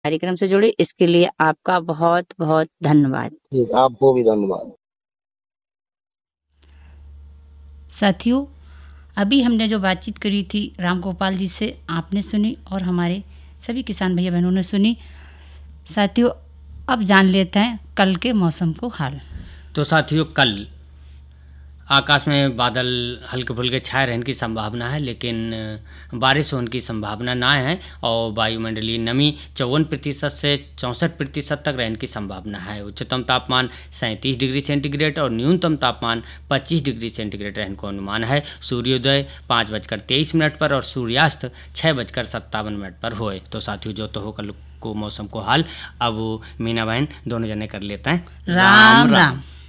कार्यक्रम से जुड़े, इसके लिए आपका बहुत-बहुत धन्यवाद। ठीक, आपको भी धन्यवाद। साथियों, अभी हमने जो बातचीत करी थी राम गोपाल जी से, आपने सुनी और हमारे सभी किसान भैया बहनों ने सुनी। साथियों, अब जान लेते हैं कल के मौसम को हाल। तो साथियों, कल आकाश में बादल हल्के फुल्के छाए रहने की संभावना है, लेकिन बारिश होने की संभावना ना है और वायुमंडलीय नमी 54% से 64% तक रहने की संभावना है। उच्चतम तापमान 37 डिग्री सेंटीग्रेड और न्यूनतम तापमान 25 डिग्री सेंटीग्रेड रहने को अनुमान है। सूर्योदय 5:23 पर और सूर्यास्त 6:57 पर हुए। तो साथियों, जो तो हो कल को मौसम को हाल। अब मीना बहन दोनों जने कर लेते हैं राम राम।